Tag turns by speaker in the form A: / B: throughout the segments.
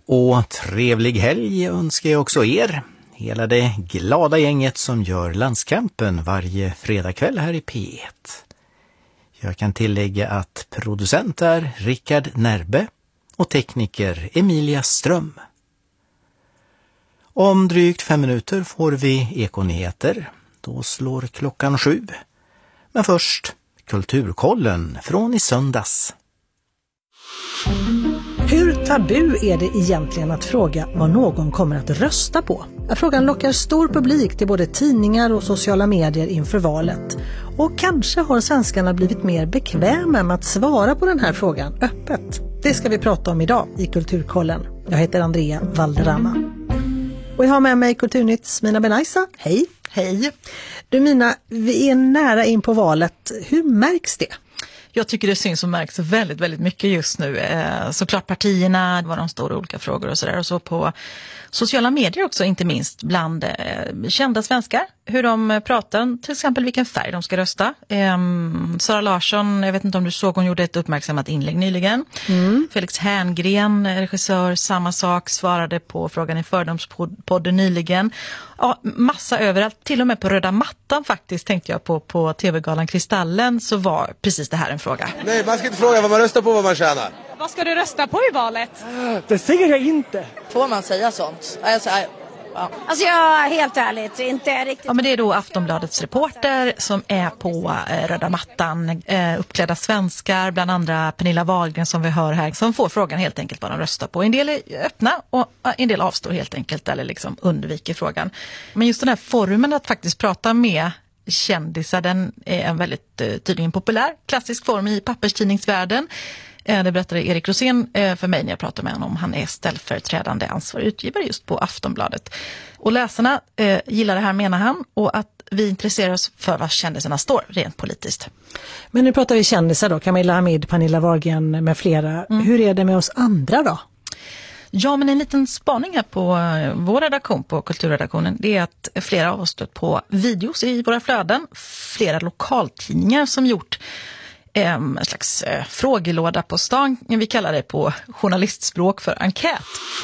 A: Och trevlig helg önskar jag också er. Hela det glada gänget som gör Landskampen varje fredagkväll här i P1. Jag kan tillägga att producent är Rickard Närbe och tekniker Emilia Ström. Om drygt 5 minuter får vi Ekonyheter. Då slår klockan 7. Men först Kulturkollen från i söndags.
B: Hur tabu är det egentligen att fråga vad någon kommer att rösta på? Frågan lockar stor publik till både tidningar och sociala medier inför valet. Och kanske har svenskarna blivit mer bekväma med att svara på den här frågan öppet. Det ska vi prata om idag i Kulturkollen. Jag heter Andrea Valderrama. Och jag har med mig Kulturnytts Mina Benaisa. Hej!
C: Hej!
B: Du Mina, vi är nära in på valet. Hur märks det?
C: Jag tycker det syns och märks väldigt, väldigt mycket just nu. Såklart partierna, vad de står i olika frågor och sådär. Och så på sociala medier också, inte minst bland kända svenskar. Hur de pratar, till exempel vilken färg de ska rösta. Sara Larsson, jag vet inte om du såg, hon gjorde ett uppmärksammat inlägg nyligen. Felix Herngren, regissör, samma sak, svarade på frågan i Fördomspodden nyligen. Ja, massa överallt, till och med på röda mattan faktiskt, tänkte jag på TV-galan Kristallen, så var precis det här en fråga.
D: Nej, man ska inte fråga vad man röstar på, vad man tjänar.
E: Vad ska du rösta på i valet?
F: Det säger jag inte.
G: Får man säga sånt?
E: Alltså jag helt ärligt, inte riktigt.
C: Ja, men det är då Aftonbladets reporter som är på röda mattan, uppklädda svenskar, bland andra Pernilla Wahlgren som vi hör här, som får frågan helt enkelt vad de röstar på. En del är öppna och en del avstår helt enkelt eller liksom undviker frågan. Men just den här formen att faktiskt prata med kändisar, den är en väldigt tydligen populär, klassisk form i papperstidningsvärlden. Det berättade Erik Rosén för mig när jag pratade med honom. Han är ställföreträdande ansvarig utgivare just på Aftonbladet. Och läsarna gillar det här, menar han, och att vi intresserar oss för vad kändisarna står rent politiskt.
B: Men nu pratar vi kändisar då, Camilla Hamid, Pernilla Wahlgren med flera. Hur är det med oss andra då?
C: Ja, men en liten spaning här på vår redaktion, på kulturredaktionen, det är att flera av oss stött på videos i våra flöden. Flera lokaltidningar som gjort en slags frågelåda på stan, vi kallar det på journalistspråk för enkät.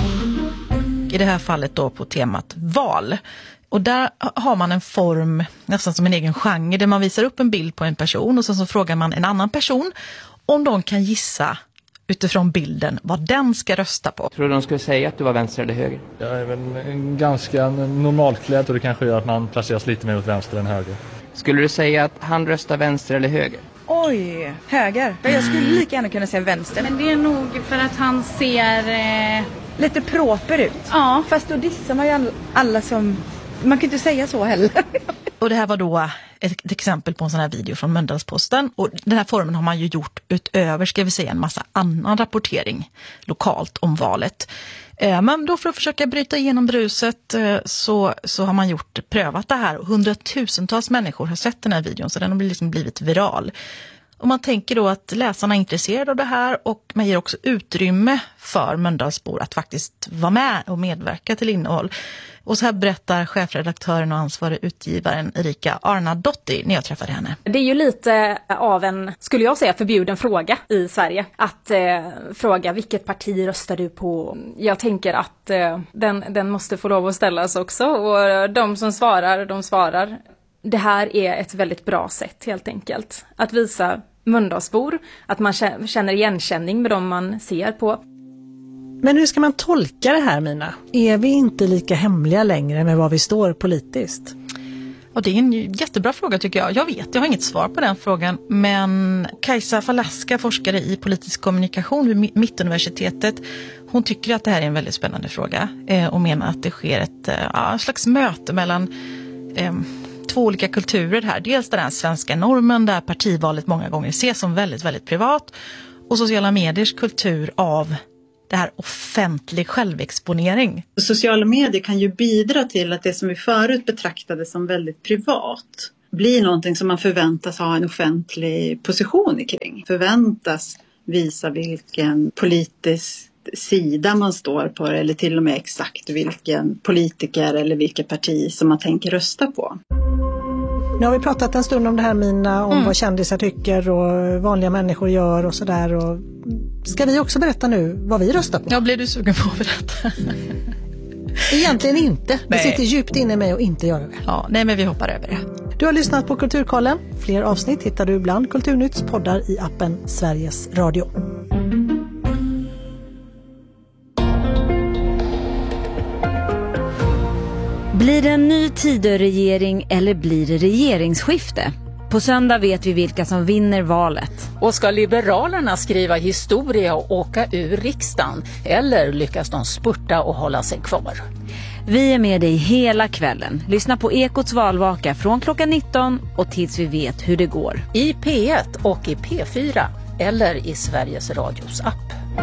C: I det här fallet då på temat val. Och där har man en form, nästan som en egen genre, där man visar upp en bild på en person och sen så frågar man en annan person om de kan gissa utifrån bilden vad den ska rösta på.
H: Tror du de skulle säga att du var vänster eller höger?
F: Jag är väl ganska normalklädd och det kanske gör att man placeras lite mer åt vänster än höger.
H: Skulle du säga att han röstar vänster eller höger?
G: Oj, höger. Jag skulle lika gärna kunna säga vänster.
E: Men det är nog för att han ser
G: Lite proper ut.
E: Ja.
G: Fast då dissar man ju alla som... Man kan inte säga så heller.
C: Och det här var då ett exempel på en sån här video från Mölndalsposten. Och den här formen har man ju gjort utöver, ska vi säga, en massa annan rapportering lokalt om valet. Men då för att försöka bryta igenom bruset så har man prövat det här. 100,000-tals människor har sett den här videon, så den har liksom blivit viral. Och man tänker då att läsarna är intresserade av det här, och man ger också utrymme för Mölndalsbor att faktiskt vara med och medverka till innehåll. Och så här berättar chefredaktören och ansvarig utgivaren Erika Arnadottir när jag träffade henne.
I: Det är ju lite av en, skulle jag säga, förbjuden fråga i Sverige. Att fråga vilket parti röstar du på? Jag tänker att den måste få lov att ställas också. Och de som svarar, de svarar. Det här är ett väldigt bra sätt helt enkelt. Att visa Mölndalsbor att man känner igenkänning med dem man ser på.
B: Men hur ska man tolka det här, Mina? Är vi inte lika hemliga längre med vad vi står politiskt?
C: Och det är en jättebra fråga tycker jag. Jag har inget svar på den frågan. Men Kajsa Falaska, forskare i politisk kommunikation vid Mittuniversitetet, hon tycker att det här är en väldigt spännande fråga. Och menar att det sker ett slags möte mellan två olika kulturer här. Dels den här svenska normen där partivalet många gånger ses som väldigt, väldigt privat. Och sociala mediers kultur av det här offentlig självexponering.
J: Sociala medier kan ju bidra till att det som vi förut betraktade som väldigt privat blir någonting som man förväntas ha en offentlig position kring. Förväntas visa vilken politisk sida man står på, eller till och med exakt vilken politiker eller vilket parti som man tänker rösta på.
B: Nu har vi pratat en stund om det här, Mina, om vad kändisar tycker och vanliga människor gör och sådär. Och ska vi också berätta nu vad vi röstar på?
C: Ja, blir du sugen på att berätta?
B: Egentligen inte. Det
C: Nej.
B: sitter djupt inne i mig att inte göra det.
C: Ja, nej, men vi hoppar över det.
B: Du har lyssnat på Kulturkollen. Fler avsnitt hittar du bland Kulturnytts poddar i appen Sveriges Radio.
K: Blir det en ny Tidöregering eller blir det regeringsskifte? På söndag vet vi vilka som vinner valet.
L: Och ska Liberalerna skriva historia och åka ur riksdagen? Eller lyckas de spurta och hålla sig kvar?
K: Vi är med dig hela kvällen. Lyssna på Ekots valvaka från klockan 19 och tills vi vet hur det går.
L: I P1 och i P4 eller i Sveriges Radios app.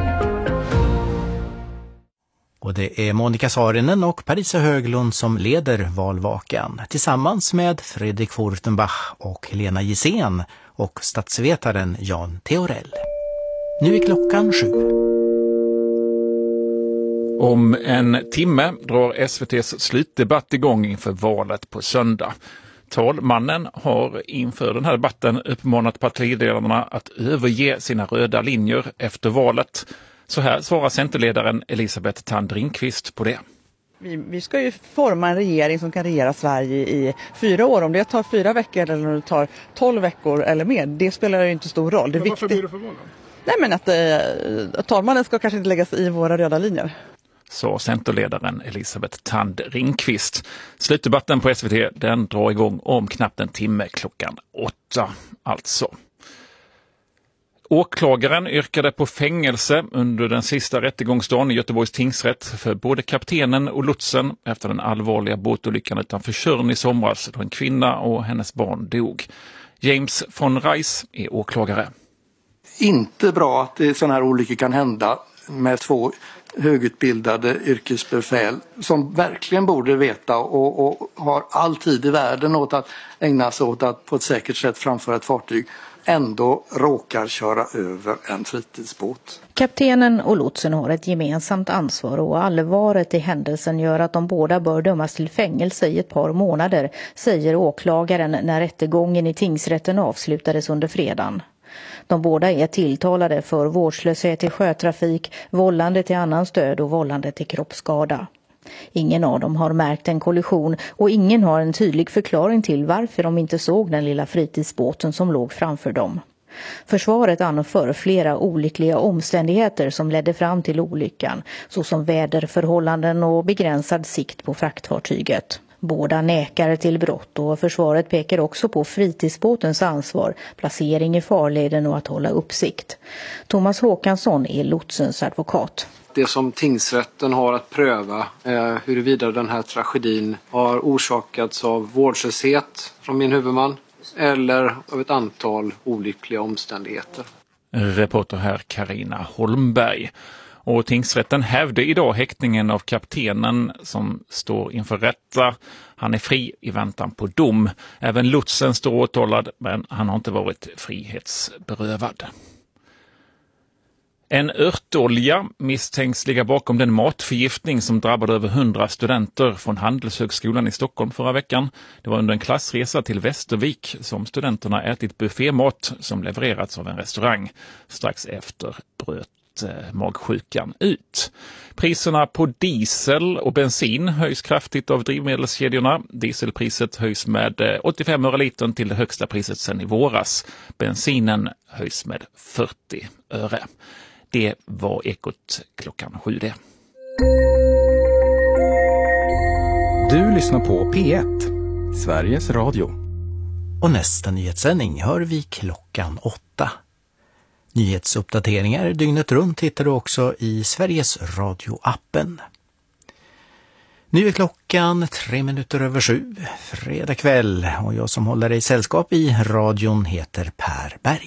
A: Och det är Monica Saarinen och Parisa Höglund som leder valvakan tillsammans med Fredrik Furtenbach och Helena Gissén och statsvetaren Jan Theorell. Nu är klockan 7.
M: Om en timme drar SVT:s slutdebatt igång inför valet på söndag. Talmannen har inför den här debatten uppmanat partiledarna att överge sina röda linjer efter valet. Så här svarar centerledaren Elisabeth Thand Ringqvist på det.
N: Vi ska ju forma en regering som kan regera Sverige i 4 år. Om det tar 4 veckor eller om det tar 12 veckor eller mer, det spelar ju inte stor roll. Det är
O: varför blir det för valet?
N: Nej, men att talmannen ska kanske inte lägga sig i våra röda linjer.
M: Så centerledaren Elisabeth Thand Ringqvist. Slutdebatten på SVT, den drar igång om knappt en timme, klockan 8 alltså. Åklagaren yrkade på fängelse under den sista rättegångsdagen i Göteborgs tingsrätt för både kaptenen och lotsen efter den allvarliga båtolyckan utanför Tjörn i somras då en kvinna och hennes barn dog. James von Reis är åklagare.
P: Inte bra att sådana här olyckor kan hända med 2 högutbildade yrkesbefäl som verkligen borde veta och har all tid i världen åt att ägna sig åt att på ett säkert sätt framföra ett fartyg, ändå råkar köra över en fritidsbåt.
Q: Kaptenen och lotsen har ett gemensamt ansvar och allvaret i händelsen gör att de båda bör dömas till fängelse i ett par månader, säger åklagaren när rättegången i tingsrätten avslutades under fredagen. De båda är tilltalade för vårdslöshet i sjötrafik, vållande till annans död och vållande till kroppsskada. Ingen av dem har märkt en kollision och ingen har en tydlig förklaring till varför de inte såg den lilla fritidsbåten som låg framför dem. Försvaret anför flera olyckliga omständigheter som ledde fram till olyckan, såsom väderförhållanden och begränsad sikt på fraktfartyget. Båda nekar till brott och försvaret pekar också på fritidsbåtens ansvar, placering i farleden och att hålla uppsikt. Thomas Håkansson är lotsens advokat.
R: Det som tingsrätten har att pröva huruvida den här tragedin har orsakats av vårdslöshet från min huvudman eller av ett antal olyckliga omständigheter.
M: Reporter här Carina Holmberg. Och tingsrätten hävde idag häktningen av kaptenen som står inför rätta. Han är fri i väntan på dom. Även lotsen står åtalad, men han har inte varit frihetsberövad. En örtolja misstänks ligga bakom den matförgiftning som drabbade över 100 studenter från Handelshögskolan i Stockholm förra veckan. Det var under en klassresa till Västervik som studenterna ätit buffémat som levererats av en restaurang. Strax efter bröt magsjukan ut. Priserna på diesel och bensin höjs kraftigt av drivmedelskedjorna. Dieselpriset höjs med 85 öre litern till det högsta priset sedan i våras. Bensinen höjs med 40 öre. Det var Ekot klockan 7 det.
S: Du lyssnar på P1, Sveriges Radio.
A: Och nästa nyhetssändning hör vi klockan 8. Nyhetsuppdateringar dygnet runt hittar du också i Sveriges Radio-appen. Nu är klockan 7:03, fredag kväll, och jag som håller dig sällskap i radion heter Per Berg.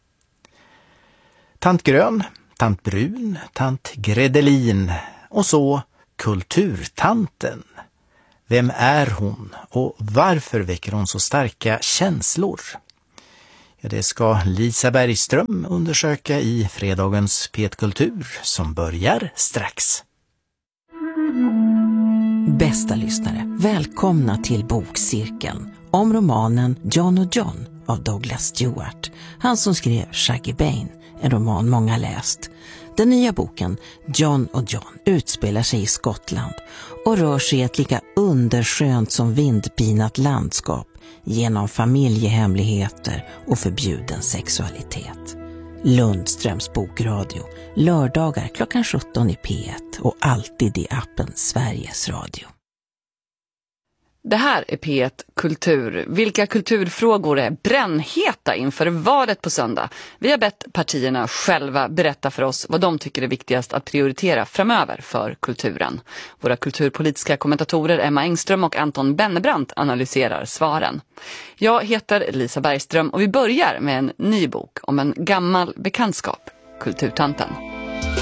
A: Tant Grön, Tant Brun, Tant Gredelin och så Kulturtanten. Vem är hon och varför väcker hon så starka känslor? Ja, det ska Lisa Bergström undersöka i fredagens P1 Kultur som börjar strax.
O: Bästa lyssnare, välkomna till Bokcirkeln om romanen John och John av Douglas Stewart. Han som skrev Shaggy Bane, en roman många läst. Den nya boken John och John utspelar sig i Skottland och rör sig i ett lika underskönt som vindpinat landskap genom familjehemligheter och förbjuden sexualitet. Lundströms bokradio, lördagar klockan 17 i P1 och alltid i appen Sveriges Radio.
T: Det här är P1 Kultur. Vilka kulturfrågor är brännheta inför valet på söndag? Vi har bett partierna själva berätta för oss vad de tycker är viktigast att prioritera framöver för kulturen. Våra kulturpolitiska kommentatorer Emma Engström och Anton Bennebrant analyserar svaren. Jag heter Lisa Bergström och vi börjar med en ny bok om en gammal bekantskap, Kulturtanten.